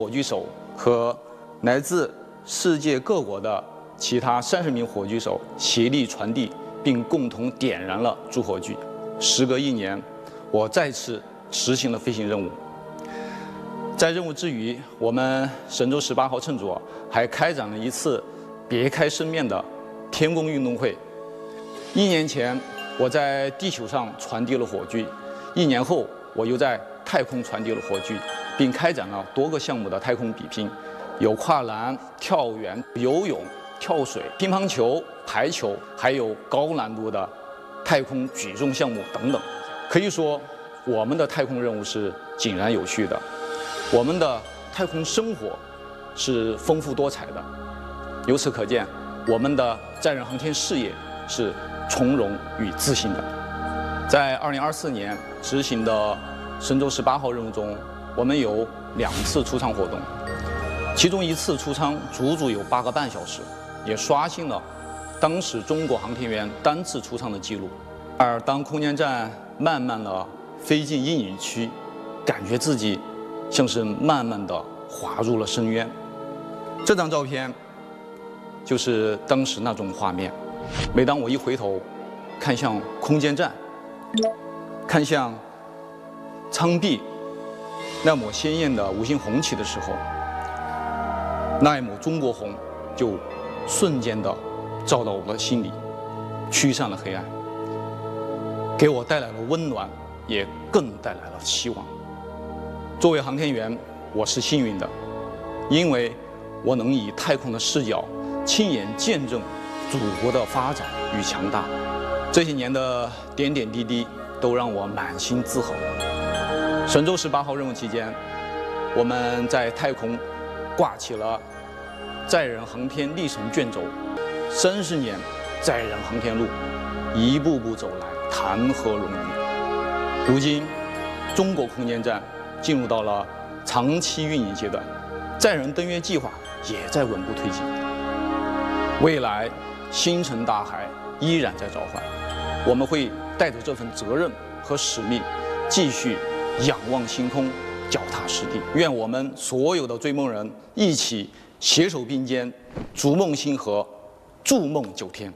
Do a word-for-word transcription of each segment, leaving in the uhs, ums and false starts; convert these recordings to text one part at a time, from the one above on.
火炬手和来自世界各国的其他三十名火炬手协力传递，并共同点燃了主火炬。时隔一年，我再次执行了飞行任务。在任务之余，我们神舟十八号乘组还开展了一次别开生面的天宫运动会。一年前，我在地球上传递了火炬；一年后，我又在太空传递了火炬，并开展了多个项目的太空比拼，有跨栏、跳远、游泳、跳水、乒乓球、排球，还有高难度的太空举重项目等等。可以说，我们的太空任务是井然有序的，我们的太空生活是丰富多彩的。由此可见，我们的载人航天事业是从容与自信的。在二零二四年执行的神舟十八号任务中，我们有两次出舱活动，其中一次出舱足足有八个半小时，也刷新了当时中国航天员单次出舱的记录。而当空间站慢慢的飞进阴影区，感觉自己像是慢慢的滑入了深渊。这张照片就是当时那种画面。每当我一回头看向空间站，看向舱壁那抹鲜艳的五星红旗的时候，那一抹中国红就瞬间的照到我的心里，驱散了黑暗，给我带来了温暖，也更带来了希望。作为航天员，我是幸运的，因为我能以太空的视角亲眼见证祖国的发展与强大。这些年的点点滴滴都让我满心自豪。神舟十八号任务期间，我们在太空挂起了载人航天历程卷轴，三十年载人航天路，一步步走来，谈何容易。如今，中国空间站进入到了长期运营阶段，载人登月计划也在稳步推进。未来星辰大海依然在召唤，我们会带着这份责任和使命，继续仰望星空，脚踏实地。愿我们所有的追梦人一起携手并肩，逐梦星河，筑梦九天。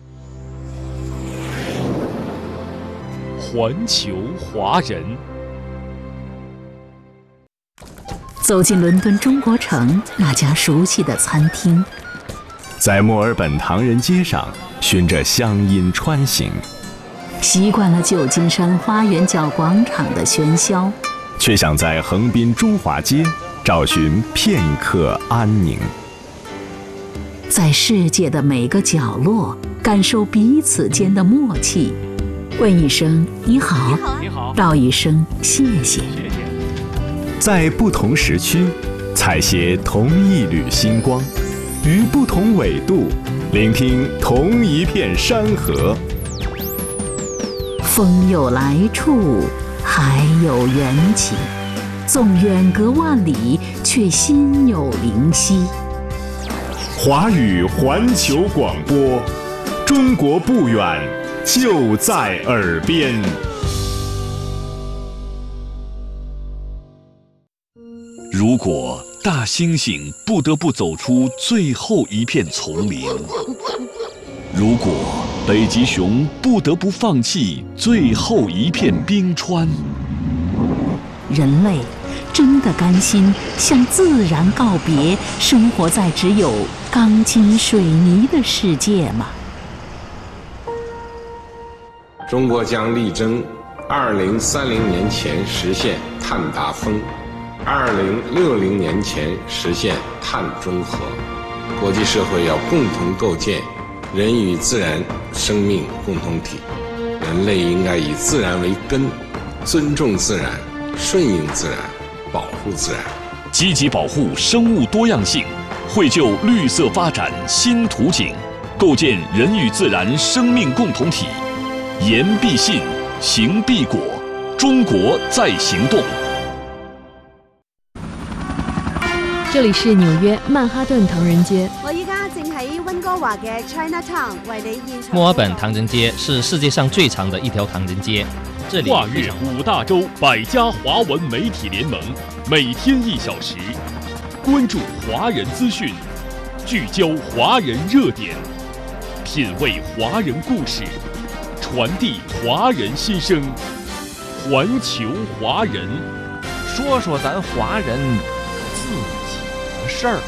环球华人。 走进伦敦中国城那家熟悉的餐厅， 在墨尔本唐人街上循着乡音穿行， 习惯了旧金山花园角广场的喧嚣， 却想在横滨中华街找寻片刻安宁。 在世界的每个角落感受彼此间的默契，问一声你好， 你好， 道一声谢谢。 在不同时区采撷同一缕星光，于不同纬度聆听同一片山河。 风有来处，海有缘起，纵远隔万里，却心有灵犀。 华语环球广播，中国不远，就在耳边。 如果大猩猩不得不走出最后一片丛林，如果北极熊不得不放弃最后一片冰川， 人类真的甘心向自然告别，生活在只有钢筋水泥的世界吗？ 中国将力争二零三零年前实现碳达峰，二零六零年前实现碳中和。国际社会要共同构建人与自然生命共同体，人类应该以自然为根，尊重自然，顺应自然，保护自然， 积极保护生物多样性，绘就绿色发展新图景，构建人与自然生命共同体。言必信，行必果，中国在行动。 这里是纽约曼哈顿唐人街。 我依家正喺温哥華嘅 Chinatown 為你現場。 墨爾本唐人街是世界上最長的一條唐人街，这里跨越五大洲百家华文媒体联盟，每天一小时， 关注华人资讯，聚焦华人热点，品味华人故事，传递华人心声。环球华人， 说说咱华人自己的事儿。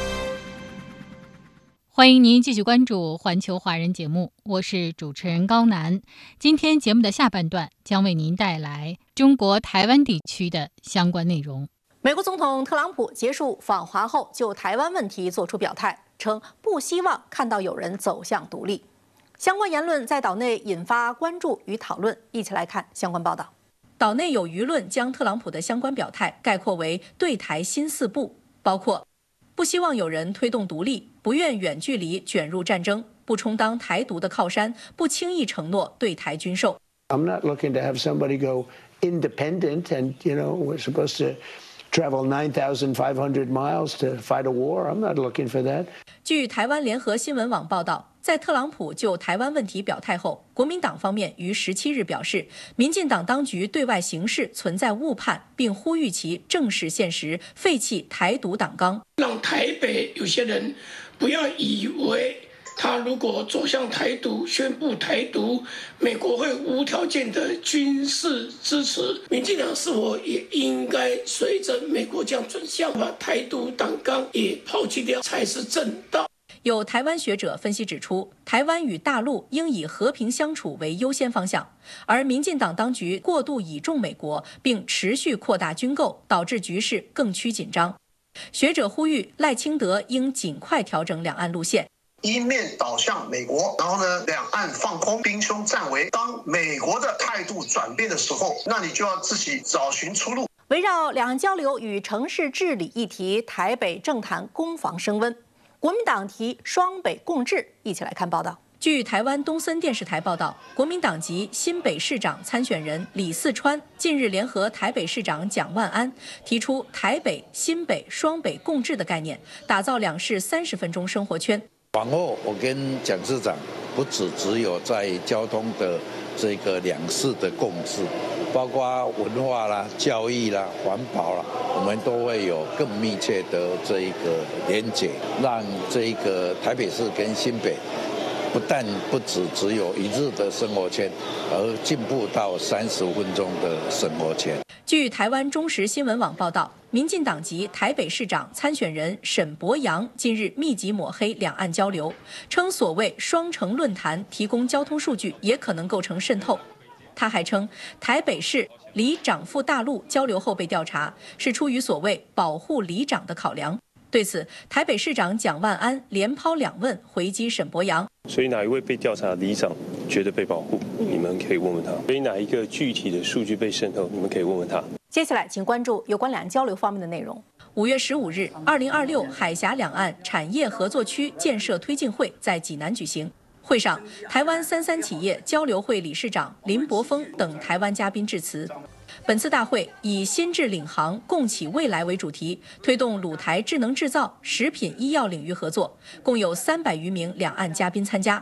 欢迎您继续关注环球华人节目，我是主持人高楠。今天节目的下半段将为您带来中国台湾地区的相关内容。 美国总统特朗普结束访华后，就台湾问题作出表态，称不希望看到有人走向独立。相关言论在岛内引发关注与讨论，一起来看相关报道。岛内有舆论将特朗普的相关表态概括为对台新四不，包括不希望有人推动独立，不愿远距离卷入战争，不充当台独的靠山，不轻易承诺对台军售。 I'm not looking to have somebody go independent and, you know, we're supposed to travel nine thousand five hundred miles to fight a war. I'm not looking for that. 据台湾联合新闻网报道，在特朗普就台湾问题表态后，国民党方面于十七日表示，民进党当局对外行事存在误判，并呼吁其正视现实，废弃台独党纲， 让台北有些人不要以为他如果走向台独，宣布台独，美国会无条件的军事支持。民进党是否也应该随着美国这样转向，把台独党纲也抛弃掉，才是正道？ 有台湾学者分析指出，台湾与大陆应以和平相处为优先方向，而民进党当局过度倚重美国，并持续扩大军购，导致局势更趋紧张。学者呼吁赖清德应尽快调整两岸路线。 一面倒向美国，然后呢，两岸放空，兵凶战危。当美国的态度转变的时候，那你就要自己找寻出路。 围绕两岸交流与城市治理议题，台北政坛攻防升温。国民党提双北共治，一起来看报道。据台湾东森电视台报道，国民党籍新北市长参选人李四川近日联合台北市长蒋万安，提出台北、新北双北共治的概念，打造两市三十分钟生活圈。 往后，我跟蒋市长不只只有在交通的这个两市的共治，包括文化啦、教育啦、环保啦，我们都会有更密切的这一个连结，让这一个台北市跟新北不但不只只有一日的生活圈，而进步到三十分钟的生活圈。 据台湾中时新闻网报道，民进党籍台北市长参选人沈博阳近日密集抹黑两岸交流，称所谓双城论坛提供交通数据也可能构成渗透。他还称，台北市里长赴大陆交流后被调查，是出于所谓保护里长的考量。对此，台北市长蒋万安连抛两问回击沈博阳。 所以哪一位被调查的里长觉得被保护？你们可以问问他。所以哪一个具体的数据被渗透？你们可以问问他。 接下来，请关注有关两岸交流方面的内容。五月十五日，二零二六海峡两岸产业合作区建设推进会在济南举行。会上，台湾三三企业交流会理事长林柏峰等台湾嘉宾致辞。 本次大会以“新智领航，共启未来”为主题，推动鲁台智能制造、食品医药领域合作，共有三百余名两岸嘉宾参加。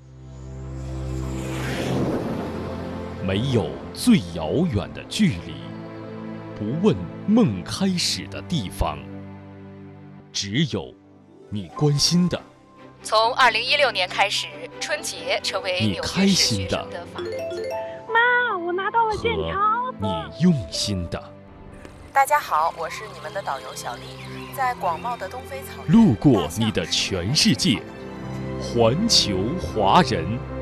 没有最遥远的距离，不问梦开始的地方，只有你关心的。 从二零一六年开始，春节成为你开心的。 妈，我拿到了健康。 你用心的。 大家好，我是你们的导游小丽，在广袤的东非草原， 路过你的全世界，环球华人。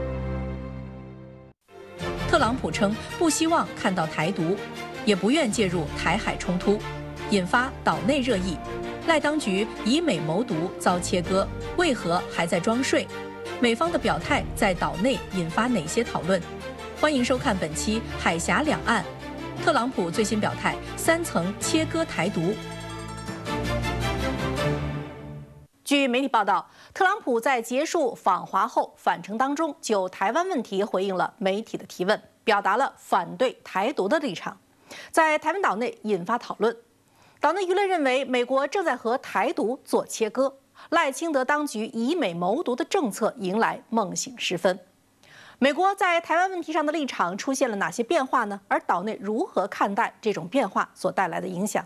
特朗普称不希望看到台独，也不愿介入台海冲突，引发岛内热议。赖当局以美谋独遭切割，为何还在装睡？美方的表态在岛内引发哪些讨论？ 欢迎收看本期《海峡两岸》，特朗普最新表态：三层切割台独。据媒体报道，特朗普在结束访华后返程当中，就台湾问题回应了媒体的提问，表达了反对台独的立场，在台湾岛内引发讨论。岛内舆论认为，美国正在和台独做切割，赖清德当局以美谋独的政策迎来梦醒时分。 美国在台湾问题上的立场出现了哪些变化呢？而岛内如何看待这种变化所带来的影响？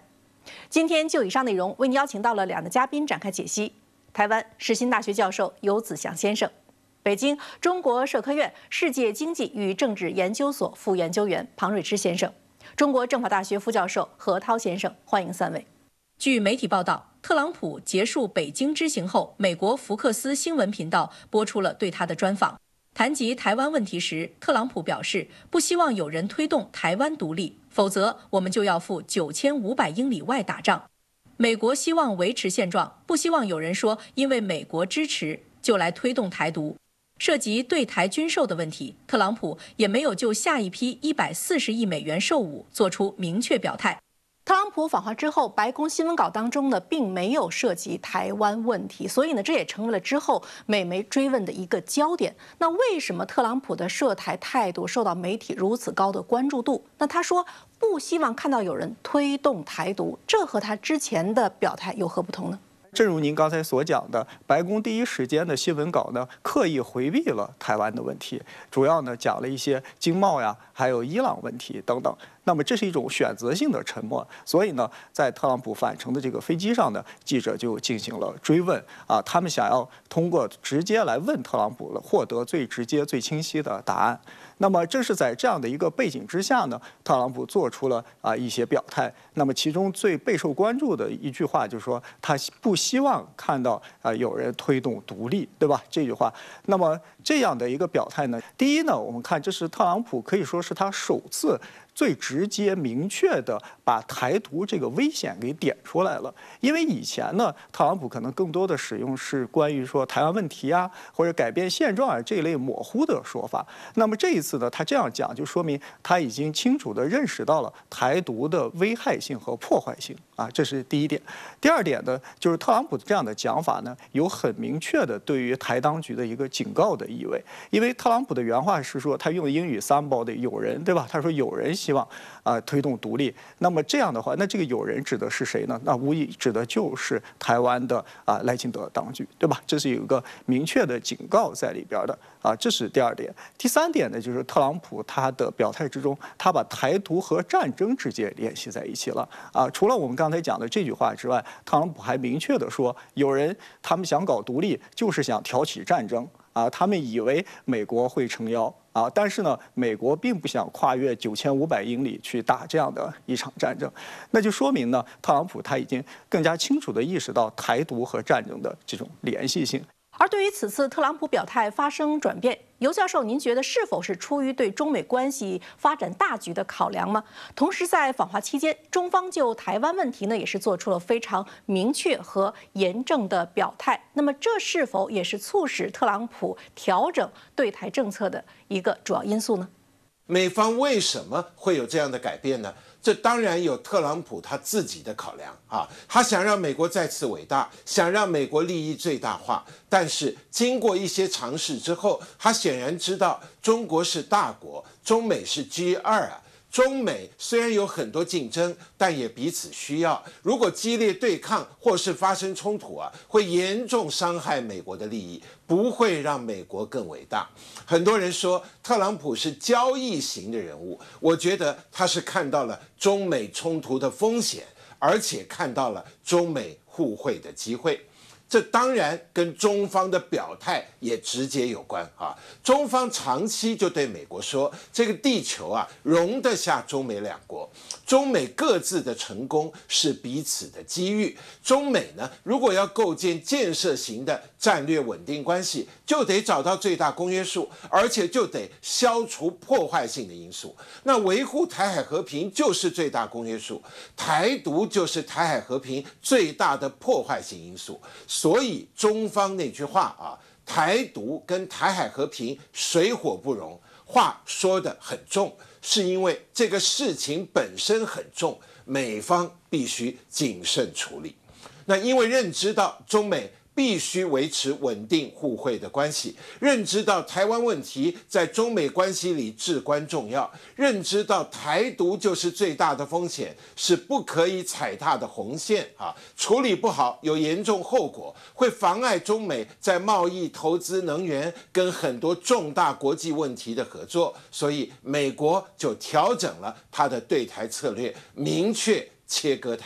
今天就以上内容，为您邀请到了两位嘉宾展开解析。台湾世新大学教授游子祥先生，北京中国社科院世界经济与政治研究所副研究员庞瑞之先生，中国政法大学副教授何涛先生，欢迎三位。据媒体报道，特朗普结束北京之行后，美国福克斯新闻频道播出了对他的专访。谈及台湾问题时，特朗普表示不希望有人推动台湾独立，否则我们就要赴九千五百英里外打仗。美国希望维持现状，不希望有人说因为美国支持就来推动台独。涉及对台军售的问题，特朗普也没有就下一批一百四十亿美元售武做出明确表态。特朗普访华之后，白宫新闻稿当中呢，并没有涉及台湾问题，所以呢，这也成为了之后美媒追问的一个焦点。那为什么特朗普的涉台态度受到媒体如此高的关注度？那他说不希望看到有人推动台独，这和他之前的表态有何不同呢？ 正如您刚才所讲的，白宫第一时间的新闻稿呢，刻意回避了台湾的问题，主要呢讲了一些经贸呀，还有伊朗问题等等。那么这是一种选择性的沉默，所以呢，在特朗普返程的这个飞机上呢，记者就进行了追问啊，他们想要通过直接来问特朗普了，获得最直接、最清晰的答案。那么正是在这样的一个背景之下呢，特朗普做出了啊一些表态。那么其中最备受关注的一句话就是说，他不希望看到啊有人推动独立，对吧？这句话。那么这样的一个表态呢，第一呢，我们看这是特朗普可以说是他首次最直接明确的把台独这个危险给点出来了。因为以前呢，特朗普可能更多的使用是关于说台湾问题啊，或者改变现状啊这一类模糊的说法。那么这一次呢，他这样讲就说明他已经清楚地认识到了台独的危害性和破坏性啊，这是第一点。第二点呢，就是特朗普这样的讲法呢，有很明确的对于台当局的一个警告的意味。因为特朗普的原话是说，他用的英语 somebody 有人，对吧？他说有人希望啊、呃、推动独立。那么这样的话，那这个有人指的是谁呢？那无疑指的就是台湾的啊、呃、赖清德当局，对吧？这是有一个明确的警告在里边的啊，这是第二点。第三点呢，就是特朗普他的表态之中，他把台独和战争直接联系在一起了啊。除了我们刚才讲的这句话之外，特朗普还明确的说，有人他们想搞独立，就是想挑起战争啊，他们以为美国会撑腰啊，但是呢，美国并不想跨越九千五百英里去打这样的一场战争，那就说明呢，特朗普他已经更加清楚地意识到台独和战争的这种联系性。 而对于此次特朗普表态发生转变，游教授，您觉得是否是出于对中美关系发展大局的考量吗？同时，在访华期间，中方就台湾问题呢，也是做出了非常明确和严正的表态。那么，这是否也是促使特朗普调整对台政策的一个主要因素呢？ 美方为什么会有这样的改变呢？这当然有特朗普他自己的考量啊，他想让美国再次伟大，想让美国利益最大化。但是经过一些尝试之后，他显然知道中国是大国，中美是 G 二 啊。中美虽然有很多竞争，但也彼此需要。如果激烈对抗或是发生冲突啊，会严重伤害美国的利益，不会让美国更伟大。很多人说特朗普是交易型的人物，我觉得他是看到了中美冲突的风险，而且看到了中美互惠的机会。这当然跟中方的表态也直接有关啊！中方长期就对美国说，这个地球啊容得下中美两国，中美各自的成功是彼此的机遇。中美呢，如果要构建建设型的战略稳定关系，就得找到最大公约数，而且就得消除破坏性的因素。那维护台海和平就是最大公约数，台独就是台海和平最大的破坏性因素。所以中方那句话啊，台独跟台海和平水火不容，话说得很重，是因为这个事情本身很重，美方必须谨慎处理。那因为认知到中美必须维持稳定互惠的关系，认知到台湾问题在中美关系里至关重要，认知到台独就是最大的风险，是不可以踩踏的红线啊！处理不好有严重后果，会妨碍中美在贸易、投资、能源跟很多重大国际问题的合作，所以美国就调整了它的对台策略，明确切割台独。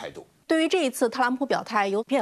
对于这一次特朗普表态有片